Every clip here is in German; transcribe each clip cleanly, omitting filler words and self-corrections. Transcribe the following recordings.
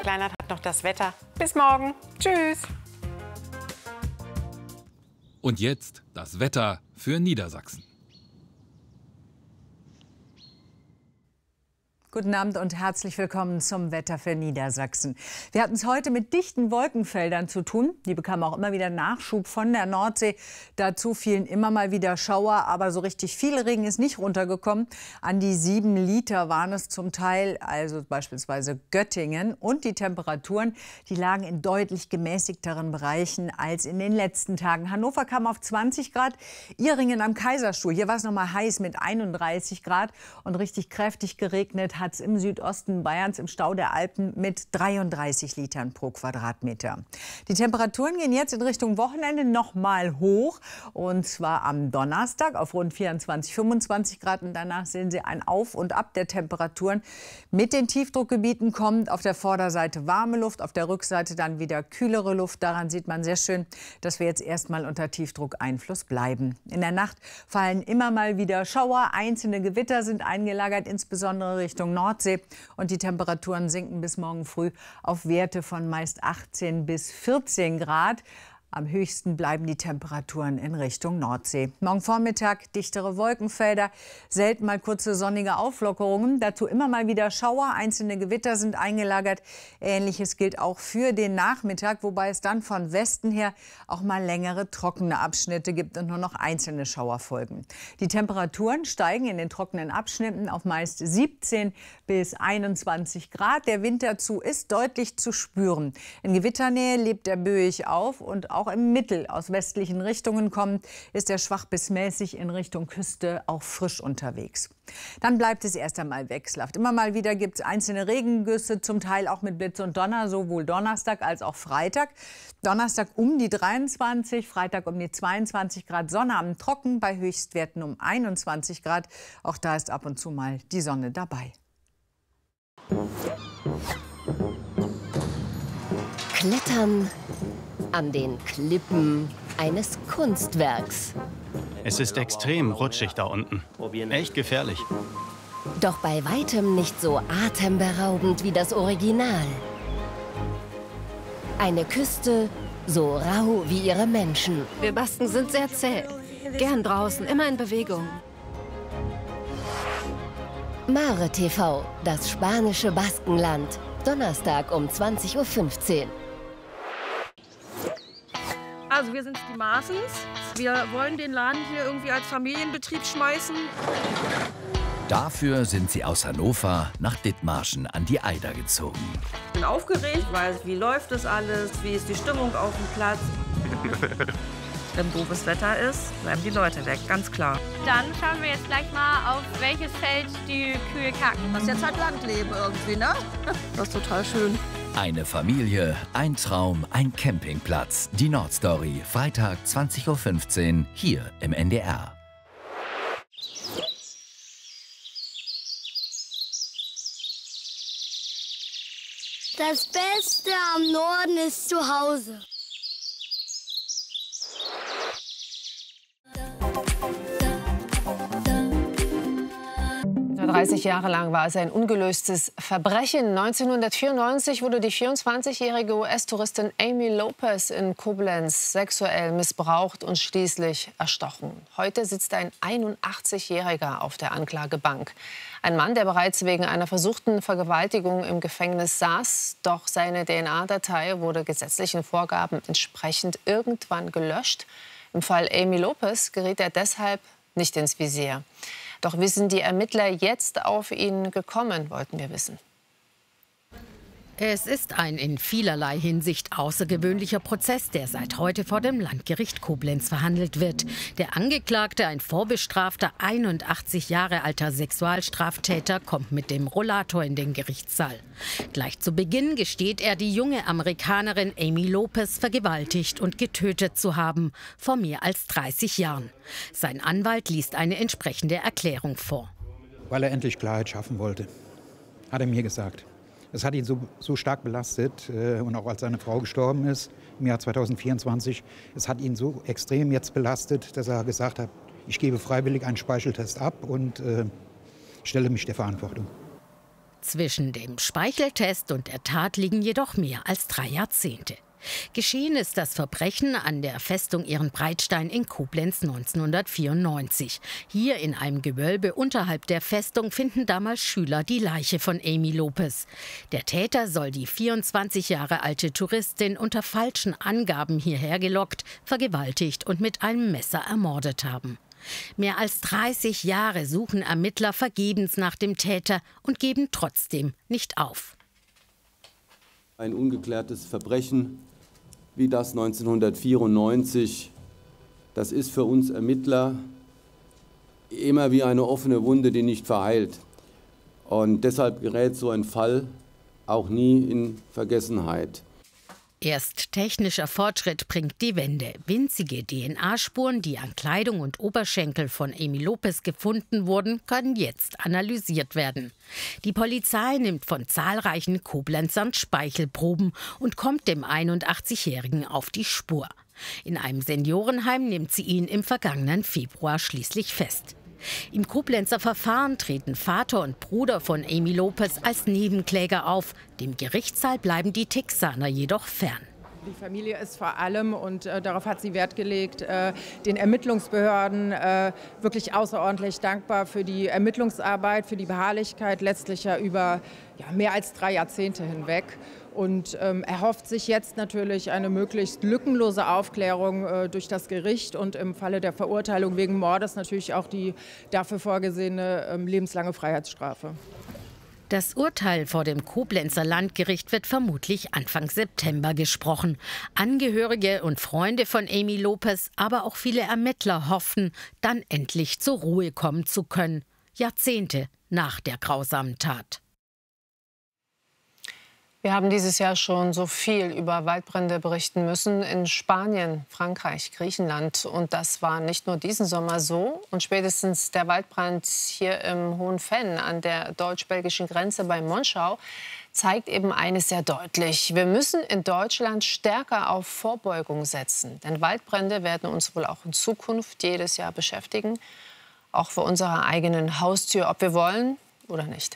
Kleinert hat noch das Wetter. Bis morgen. Tschüss. Und jetzt das Wetter für Niedersachsen. Guten Abend und herzlich willkommen zum Wetter für Niedersachsen. Wir hatten es heute mit dichten Wolkenfeldern zu tun. Die bekamen auch immer wieder Nachschub von der Nordsee. Dazu fielen immer mal wieder Schauer, aber so richtig viel Regen ist nicht runtergekommen. An die 7 Liter waren es zum Teil, also beispielsweise Göttingen. Und die Temperaturen, die lagen in deutlich gemäßigteren Bereichen als in den letzten Tagen. Hannover kam auf 20 Grad, Ihringen am Kaiserstuhl. Hier war es noch mal heiß mit 31 Grad und richtig kräftig geregnet hat es im Südosten Bayerns im Stau der Alpen mit 33 Litern pro Quadratmeter. Die Temperaturen gehen jetzt in Richtung Wochenende noch mal hoch. Und zwar am Donnerstag auf rund 24, 25 Grad. Und danach sehen Sie ein Auf und Ab der Temperaturen. Mit den Tiefdruckgebieten kommt auf der Vorderseite warme Luft, auf der Rückseite dann wieder kühlere Luft. Daran sieht man sehr schön, dass wir jetzt erstmal unter Tiefdruckeinfluss bleiben. In der Nacht fallen immer mal wieder Schauer. Einzelne Gewitter sind eingelagert, insbesondere Richtung Nordsee, und die Temperaturen sinken bis morgen früh auf Werte von meist 18 bis 14 Grad. Am höchsten bleiben die Temperaturen in Richtung Nordsee. Morgen Vormittag dichtere Wolkenfelder, selten mal kurze sonnige Auflockerungen. Dazu immer mal wieder Schauer, einzelne Gewitter sind eingelagert. Ähnliches gilt auch für den Nachmittag, wobei es dann von Westen her auch mal längere trockene Abschnitte gibt und nur noch einzelne Schauer folgen. Die Temperaturen steigen in den trockenen Abschnitten auf meist 17 bis 21 Grad. Der Wind dazu ist deutlich zu spüren. In Gewitternähe lebt er böig auf und auch im Mittel aus westlichen Richtungen kommt, ist er schwach bis mäßig in Richtung Küste auch frisch unterwegs. Dann bleibt es erst einmal wechselhaft. Immer mal wieder gibt es einzelne Regengüsse, zum Teil auch mit Blitz und Donner, sowohl Donnerstag als auch Freitag. Donnerstag um die 23, Freitag um die 22 Grad, Sonnabend trocken bei Höchstwerten um 21 Grad. Auch da ist ab und zu mal die Sonne dabei. Klettern an den Klippen eines Kunstwerks. Es ist extrem rutschig da unten. Echt gefährlich. Doch bei weitem nicht so atemberaubend wie das Original. Eine Küste so rau wie ihre Menschen. Wir Basken sind sehr zäh. Gern draußen, immer in Bewegung. Mare TV, das spanische Baskenland. Donnerstag um 20:15 Uhr. Also wir sind die Maaßens. Wir wollen den Laden hier irgendwie als Familienbetrieb schmeißen. Dafür sind sie aus Hannover nach Dithmarschen an die Eider gezogen. Ich bin aufgeregt, weil wie läuft das alles, wie ist die Stimmung auf dem Platz. Wenn doofes Wetter ist, bleiben die Leute weg, ganz klar. Dann schauen wir jetzt gleich mal, auf welches Feld die Kühe kacken. Das ist jetzt halt Landleben irgendwie, ne? Das ist total schön. Eine Familie, ein Traum, ein Campingplatz. Die Nordstory, Freitag 20:15 Uhr, hier im NDR. Das Beste am Norden ist zu Hause. 30 Jahre lang war es ein ungelöstes Verbrechen. 1994 wurde die 24-jährige US-Touristin Amy Lopez in Koblenz sexuell missbraucht und schließlich erstochen. Heute sitzt ein 81-Jähriger auf der Anklagebank. Ein Mann, der bereits wegen einer versuchten Vergewaltigung im Gefängnis saß. Doch seine DNA-Datei wurde gesetzlichen Vorgaben entsprechend irgendwann gelöscht. Im Fall Amy Lopez geriet er deshalb nicht ins Visier. Doch wie sind die Ermittler jetzt auf ihn gekommen, wollten wir wissen. Es ist ein in vielerlei Hinsicht außergewöhnlicher Prozess, der seit heute vor dem Landgericht Koblenz verhandelt wird. Der Angeklagte, ein vorbestrafter, 81 Jahre alter Sexualstraftäter, kommt mit dem Rollator in den Gerichtssaal. Gleich zu Beginn gesteht er, die junge Amerikanerin Amy Lopez vergewaltigt und getötet zu haben, vor mehr als 30 Jahren. Sein Anwalt liest eine entsprechende Erklärung vor. Weil er endlich Klarheit schaffen wollte, hat er mir gesagt. Es hat ihn so stark belastet und auch als seine Frau gestorben ist im Jahr 2024, es hat ihn so extrem jetzt belastet, dass er gesagt hat, ich gebe freiwillig einen Speicheltest ab und stelle mich der Verantwortung. Zwischen dem Speicheltest und der Tat liegen jedoch mehr als 3 Jahrzehnte. Geschehen ist das Verbrechen an der Festung Ehrenbreitstein in Koblenz 1994. Hier in einem Gewölbe unterhalb der Festung finden damals Schüler die Leiche von Amy Lopez. Der Täter soll die 24 Jahre alte Touristin unter falschen Angaben hierher gelockt, vergewaltigt und mit einem Messer ermordet haben. Mehr als 30 Jahre suchen Ermittler vergebens nach dem Täter und geben trotzdem nicht auf. Ein ungeklärtes Verbrechen wie das 1994, das ist für uns Ermittler immer wie eine offene Wunde, die nicht verheilt. Und deshalb gerät so ein Fall auch nie in Vergessenheit. Erst technischer Fortschritt bringt die Wende. Winzige DNA-Spuren, die an Kleidung und Oberschenkel von Amy Lopez gefunden wurden, können jetzt analysiert werden. Die Polizei nimmt von zahlreichen Koblenzern Speichelproben und kommt dem 81-Jährigen auf die Spur. In einem Seniorenheim nimmt sie ihn im vergangenen Februar schließlich fest. Im Koblenzer Verfahren treten Vater und Bruder von Amy Lopez als Nebenkläger auf. Dem Gerichtssaal bleiben die Texaner jedoch fern. Die Familie ist vor allem, und darauf hat sie Wert gelegt, den Ermittlungsbehörden wirklich außerordentlich dankbar für die Ermittlungsarbeit, für die Beharrlichkeit, letztlich ja über mehr als 3 Jahrzehnte hinweg. Und erhofft sich jetzt natürlich eine möglichst lückenlose Aufklärung durch das Gericht und im Falle der Verurteilung wegen Mordes natürlich auch die dafür vorgesehene lebenslange Freiheitsstrafe. Das Urteil vor dem Koblenzer Landgericht wird vermutlich Anfang September gesprochen. Angehörige und Freunde von Amy Lopez, aber auch viele Ermittler hoffen, dann endlich zur Ruhe kommen zu können. Jahrzehnte nach der grausamen Tat. Wir haben dieses Jahr schon so viel über Waldbrände berichten müssen in Spanien, Frankreich, Griechenland. Und das war nicht nur diesen Sommer so. Und spätestens der Waldbrand hier im Hohenfenn an der deutsch-belgischen Grenze bei Monschau zeigt eben eines sehr deutlich. Wir müssen in Deutschland stärker auf Vorbeugung setzen. Denn Waldbrände werden uns wohl auch in Zukunft jedes Jahr beschäftigen. Auch vor unserer eigenen Haustür, ob wir wollen oder nicht.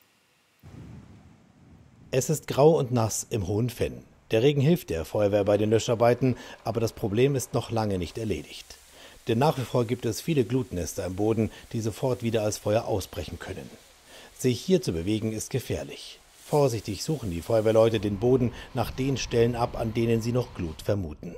Es ist grau und nass im Hohenfenn. Der Regen hilft der Feuerwehr bei den Löscharbeiten, aber das Problem ist noch lange nicht erledigt. Denn nach wie vor gibt es viele Glutnester im Boden, die sofort wieder als Feuer ausbrechen können. Sich hier zu bewegen ist gefährlich. Vorsichtig suchen die Feuerwehrleute den Boden nach den Stellen ab, an denen sie noch Glut vermuten.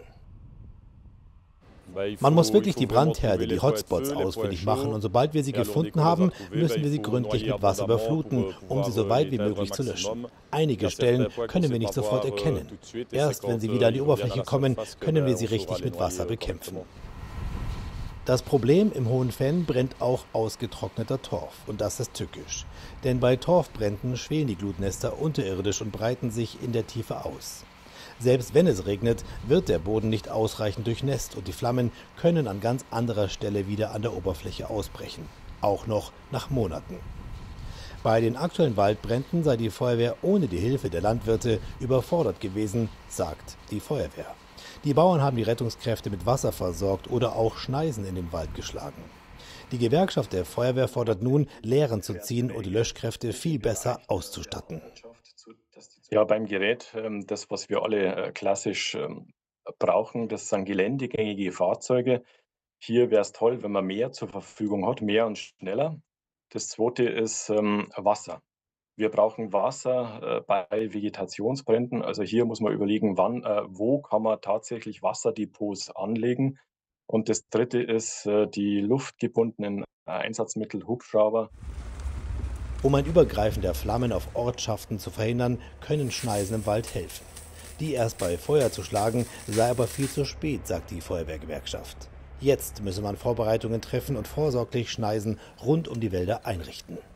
Man muss wirklich die Brandherde, die Hotspots ausfindig machen, und sobald wir sie gefunden haben, müssen wir sie gründlich mit Wasser überfluten, um sie so weit wie möglich zu löschen. Einige Stellen können wir nicht sofort erkennen. Erst wenn sie wieder an die Oberfläche kommen, können wir sie richtig mit Wasser bekämpfen. Das Problem im Hohenfenn brennt auch ausgetrockneter Torf, und das ist tückisch. Denn bei Torfbränden schwelen die Glutnester unterirdisch und breiten sich in der Tiefe aus. Selbst wenn es regnet, wird der Boden nicht ausreichend durchnässt und die Flammen können an ganz anderer Stelle wieder an der Oberfläche ausbrechen. Auch noch nach Monaten. Bei den aktuellen Waldbränden sei die Feuerwehr ohne die Hilfe der Landwirte überfordert gewesen, sagt die Feuerwehr. Die Bauern haben die Rettungskräfte mit Wasser versorgt oder auch Schneisen in den Wald geschlagen. Die Gewerkschaft der Feuerwehr fordert nun, Lehren zu ziehen und die Löschkräfte viel besser auszustatten. Ja, beim Gerät, das, was wir alle klassisch brauchen, das sind geländegängige Fahrzeuge. Hier wäre es toll, wenn man mehr zur Verfügung hat, mehr und schneller. Das Zweite ist Wasser. Wir brauchen Wasser bei Vegetationsbränden. Also hier muss man überlegen, wo kann man tatsächlich Wasserdepots anlegen. Und das Dritte ist die luftgebundenen Einsatzmittel, Hubschrauber. Um ein Übergreifen der Flammen auf Ortschaften zu verhindern, können Schneisen im Wald helfen. Die erst bei Feuer zu schlagen, sei aber viel zu spät, sagt die Feuerwehrgewerkschaft. Jetzt müsse man Vorbereitungen treffen und vorsorglich Schneisen rund um die Wälder einrichten.